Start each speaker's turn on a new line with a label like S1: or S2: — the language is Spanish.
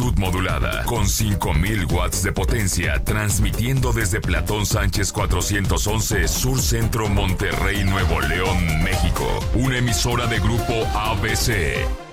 S1: amplitud modulada, con 5000 watts de potencia, transmitiendo desde Platón Sánchez 411, Sur Centro, Monterrey, Nuevo León, México. Una emisora de Grupo ABC.